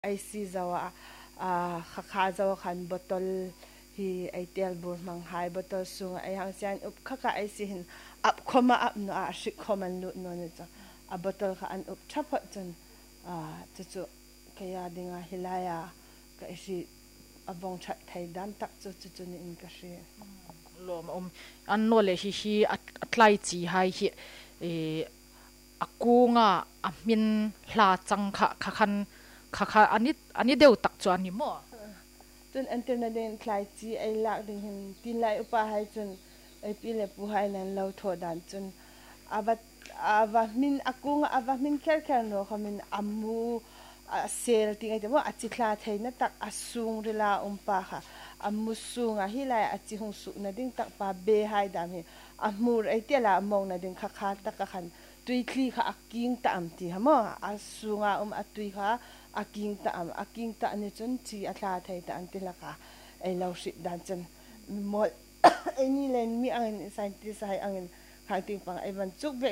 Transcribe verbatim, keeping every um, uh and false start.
ไอซีจะว่าอ่าข้าข้าจะว่าขันบอตลฮีไอเทลบูร์มังไฮบอตลซุงไอฮังเซียนอุบข้าข้าไอซีหินอับคอมาอับโนอาชิคอมันลุโนนี่จ้ะอับบอตลข้าอันอุบชับพัดจนอ่าจุจุขยาดิ่งฮิลายาก็ไอซีอับวงชัดไทยดันตักจุจุจุนี่อินก็ชีลมอมอันโนเลฮิฮิอัตอัตไลจีไฮฮิเออากูงะอามินลาจังค่ะค่ะคันค่ะค่ะอันนี้อันนี้เดียวตักจวนนี่มั้งจนอันเทอร์เน็ตเดินคลายจีไอลักดิ่งหินทีไลอุปาให้จนไอปีเล็บผู้ให้นั้นเราทอดันจนอาบัดอาบัมินอากูงอาบัมินแค่แค่โนเขามินอามูอาเซลติงไอเดียวว่าอาจิคลาไทยนั่นตักอาซุงเรลาอุมปาค่ะอามุซุงอาฮิไลอาจิฮงสุนั่นดิ่งตักปาเบให้ดามีอามูไอเดียละมองนั่นดิ่งข้าข้าตักขันตุยคลีค่ะอากิงตามตีฮะมั้งอาซุงอาอุมอาตุยค่ะอากิงตามอากิงตามนี่จนจีอาคลาไทยตามตีละค่ะไอเราสิดันจนหมดไอนี่เลยมีอันไซน์ที่ใส่อันขังติงปังไอวันจุกเบ